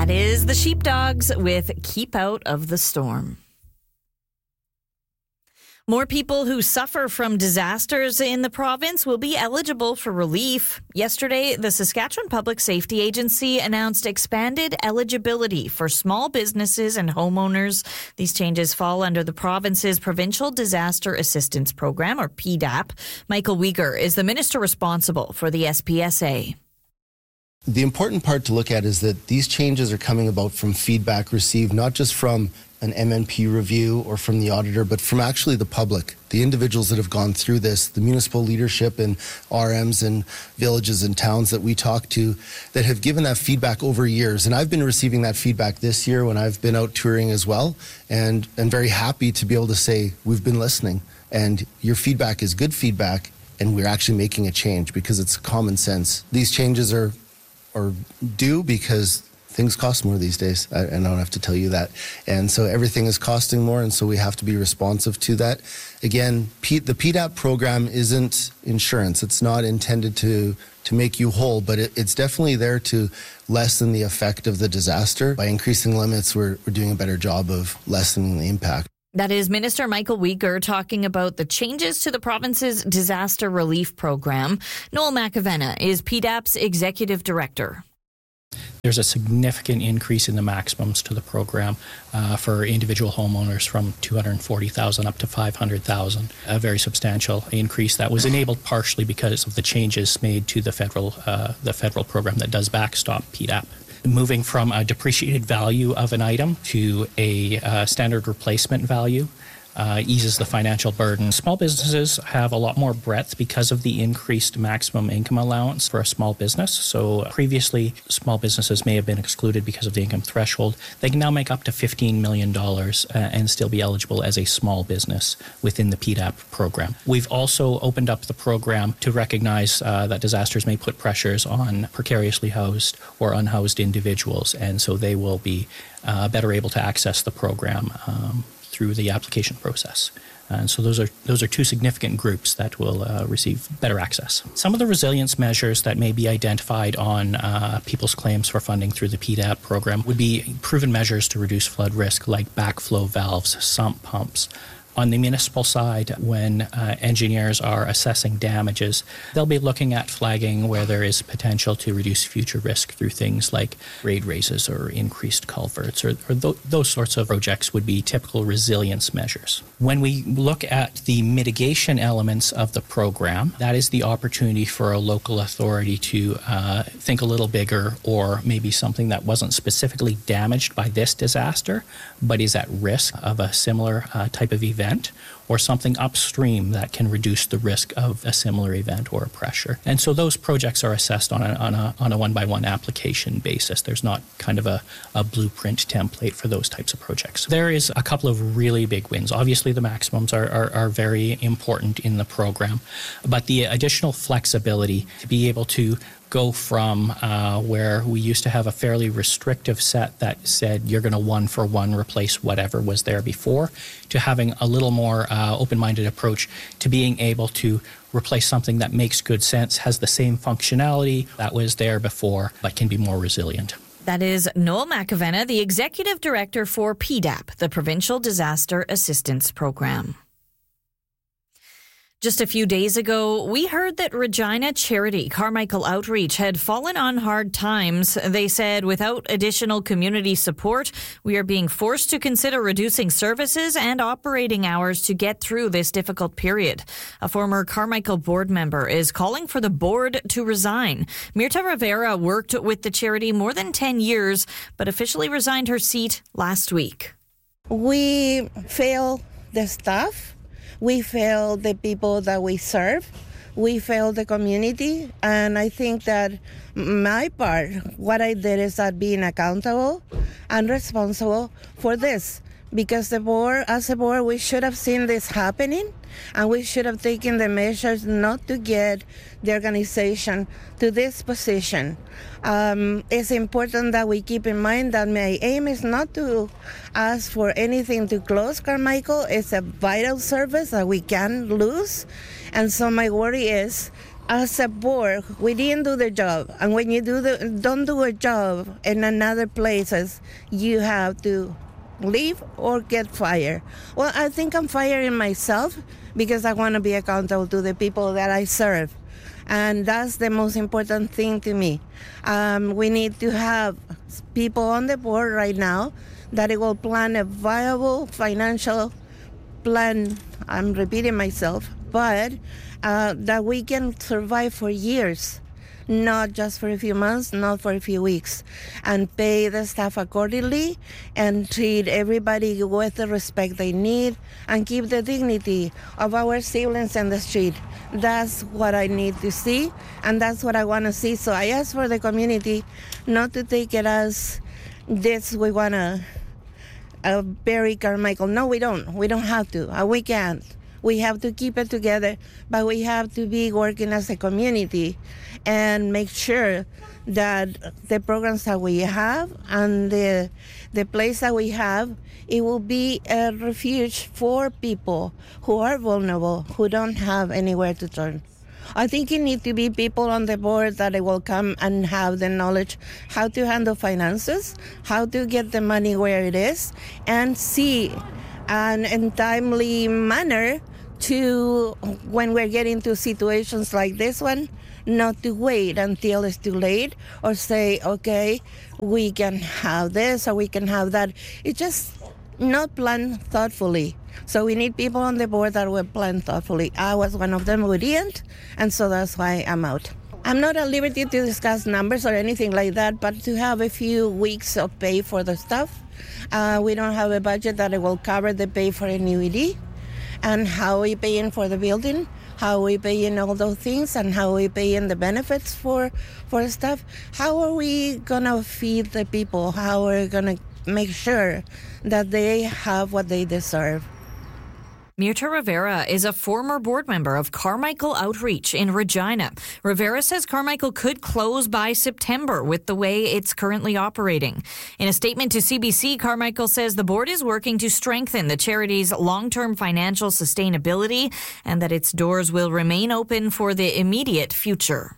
That is the Sheepdogs with Keep Out of the Storm. More people who suffer from disasters in the province will be eligible for relief. Yesterday, the Saskatchewan Public Safety Agency announced expanded eligibility for small businesses and homeowners. These changes fall under the province's Provincial Disaster Assistance Program, or PDAP. Michael Uyghur is the minister responsible for the SPSA. The important part to look at is that these changes are coming about from feedback received not just from an MNP review or from the auditor, but from actually the public, the individuals that have gone through this, the municipal leadership and RMs and villages and towns that we talk to that have given that feedback over years. And I've been receiving that feedback this year when I've been out touring as well, and very happy to be able to say we've been listening and your feedback is good feedback and we're actually making a change because it's common sense. These changes are due because things cost more these days. I don't have to tell you that. And so everything is costing more, and so we have to be responsive to that. Again, the PDAP program isn't insurance. It's not intended to make you whole, but it's definitely there to lessen the effect of the disaster. By increasing limits, we're doing a better job of lessening the impact. That is Minister Michael Uyghur talking about the changes to the province's disaster relief program. Noel McAvenna is PDAP's executive director. There's a significant increase in the maximums to the program for individual homeowners from $240,000 up to $500,000. A very substantial increase that was enabled partially because of the changes made to the federal program that does backstop PDAP. Moving from a depreciated value of an item to a standard replacement value eases the financial burden. Small businesses have a lot more breadth because of the increased maximum income allowance for a small business. So previously, small businesses may have been excluded because of the income threshold. They can now make up to $15 million and still be eligible as a small business within the PDAP program. We've also opened up the program to recognize that disasters may put pressures on precariously housed or unhoused individuals, and so they will be better able to access the program through the application process. And so those are two significant groups that will receive better access. Some of the resilience measures that may be identified on people's claims for funding through the PDAP program would be proven measures to reduce flood risk, like backflow valves, sump pumps. On the municipal side, when engineers are assessing damages, they'll be looking at flagging where there is potential to reduce future risk through things like grade raises or increased culverts, or those sorts of projects would be typical resilience measures. When we look at the mitigation elements of the program, that is the opportunity for a local authority to think a little bigger, or maybe something that wasn't specifically damaged by this disaster, but is at risk of a similar type of event, or something upstream that can reduce the risk of a similar event or a pressure. And so those projects are assessed on a one-by-one application basis. There's not kind of a blueprint template for those types of projects. There is a couple of really big wins. Obviously, the maximums are very important in the program, but the additional flexibility to be able to go from where we used to have a fairly restrictive set that said you're going to one-for-one replace whatever was there before, to having a little more open-minded approach to being able to replace something that makes good sense, has the same functionality that was there before, but can be more resilient. That is Noel McAvenna, the executive director for PDAP, the Provincial Disaster Assistance Program. Just a few days ago, we heard that Regina Charity Carmichael Outreach had fallen on hard times. They said without additional community support, we are being forced to consider reducing services and operating hours to get through this difficult period. A former Carmichael board member is calling for the board to resign. Mirta Rivera worked with the charity more than 10 years, but officially resigned her seat last week. We fail the staff. We fail the people that we serve. We fail the community. And I think that my part, what I did is that being accountable and responsible for this. Because the board, as a board, we should have seen this happening, and we should have taken the measures not to get the organization to this position. It's important that we keep in mind that my aim is not to ask for anything to close Carmichael. It's a vital service that we can lose. And so my worry is as a board, we didn't do the job. And when you don't do a job in another places, you have to leave or get fired. Well, I think I'm firing myself because I want to be accountable to the people that I serve. And that's the most important thing to me. We need to have people on the board right now that it will plan a viable financial plan. I'm repeating myself, but that we can survive for years, not just for a few months, not for a few weeks, and pay the staff accordingly and treat everybody with the respect they need and keep the dignity of our siblings in the street. That's what I need to see, and that's what I want to see. So I ask for the community not to take it as this, we want to bury Carmichael. No, we don't. We don't have to. We can't. We have to keep it together, but we have to be working as a community and make sure that the programs that we have and the place that we have, it will be a refuge for people who are vulnerable, who don't have anywhere to turn. I think it needs to be people on the board that will come and have the knowledge how to handle finances, how to get the money where it is, and see and in timely manner to, when we're getting to situations like this one, not to wait until it's too late or say, okay, we can have this or we can have that. It's just not planned thoughtfully. So we need people on the board that will plan thoughtfully. I was one of them who didn't, and so that's why I'm out. I'm not at liberty to discuss numbers or anything like that, but to have a few weeks of pay for the stuff. We don't have a budget that it will cover the pay for a new ED, and how we paying for the building, how we paying all those things, and how we paying the benefits for stuff. How are we gonna feed the people? How are we gonna make sure that they have what they deserve? Mirta Rivera is a former board member of Carmichael Outreach in Regina. Rivera says Carmichael could close by September with the way it's currently operating. In a statement to CBC, Carmichael says the board is working to strengthen the charity's long-term financial sustainability and that its doors will remain open for the immediate future.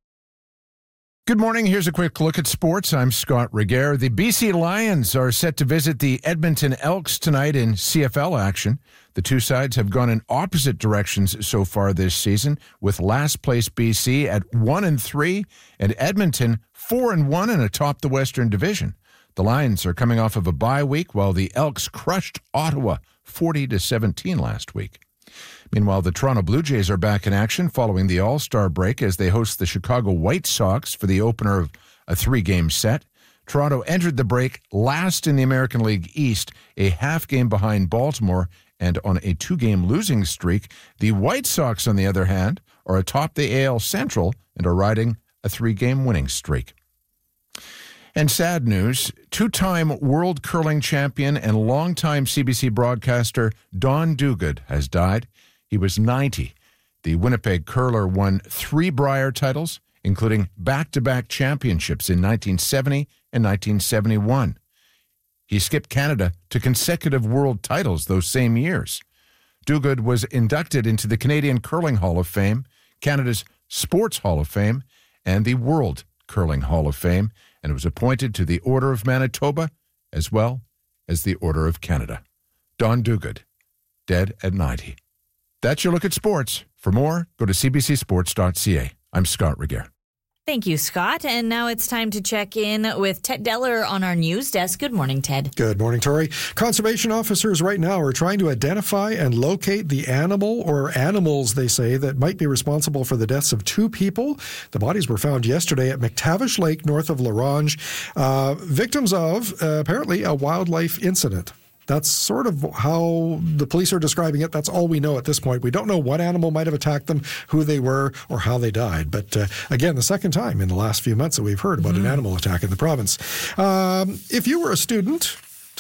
Good morning. Here's a quick look at sports. I'm Scott Reguer. The BC Lions are set to visit the Edmonton Elks tonight in CFL action. The two sides have gone in opposite directions so far this season, with last place BC at 1-3 and Edmonton 4-1 and atop the Western Division. The Lions are coming off of a bye week, while the Elks crushed Ottawa 40-17 last week. Meanwhile, the Toronto Blue Jays are back in action following the All-Star break as they host the Chicago White Sox for the opener of a 3-game set. Toronto entered the break last in the American League East, a half game behind Baltimore, and on a 2-game losing streak. The White Sox, on the other hand, are atop the AL Central and are riding a 3-game winning streak. And sad news, 2-time world curling champion and longtime CBC broadcaster Don Duguid has died. He was 90. The Winnipeg curler won 3 Brier titles, including back-to-back championships in 1970 and 1971. He skipped Canada to consecutive world titles those same years. Duguid was inducted into the Canadian Curling Hall of Fame, Canada's Sports Hall of Fame, and the World Curling Hall of Fame, and was appointed to the Order of Manitoba as well as the Order of Canada. Don Duguid, dead at 90. That's your look at sports. For more, go to cbcsports.ca. I'm Scott Reguer. Thank you, Scott. And now it's time to check in with Ted Deller on our news desk. Good morning, Ted. Good morning, Tori. Conservation officers right now are trying to identify and locate the animal or animals, they say, that might be responsible for the deaths of 2 people. The bodies were found yesterday at McTavish Lake, north of La Ronge, victims of apparently a wildlife incident. That's sort of how the police are describing it. That's all we know at this point. We don't know what animal might have attacked them, who they were, or how they died. But again, the second time in the last few months that we've heard about an animal attack in the province. If you were a student, Tori,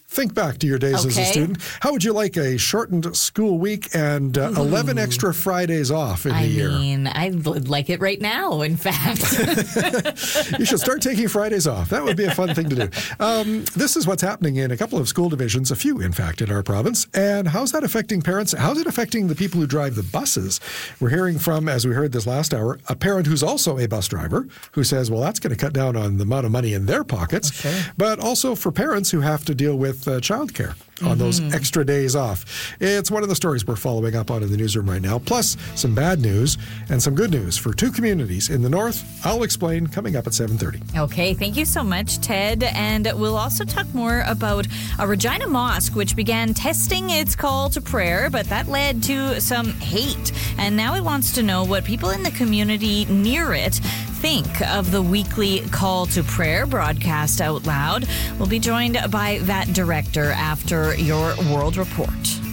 Think back to your days as a student. How would you like a shortened school week and 11 extra Fridays off in the year? I mean, I would like it right now, in fact. You should start taking Fridays off. That would be a fun thing to do. This is what's happening in a couple of school divisions, a few, in fact, in our province. And how's that affecting parents? How's it affecting the people who drive the buses? We're hearing from, as we heard this last hour, a parent who's also a bus driver who says, well, that's going to cut down on the amount of money in their pockets. Okay. But also for parents who have to deal with childcare on those extra days off. It's one of the stories we're following up on in the newsroom right now, plus some bad news and some good news for two communities in the north. I'll explain coming up at 7:30. Okay, thank you so much, Ted. And we'll also talk more about a Regina mosque, which began testing its call to prayer, but that led to some hate. And now it wants to know what people in the community near it think of the weekly call to prayer broadcast out loud. We'll be joined by that director after your World Report.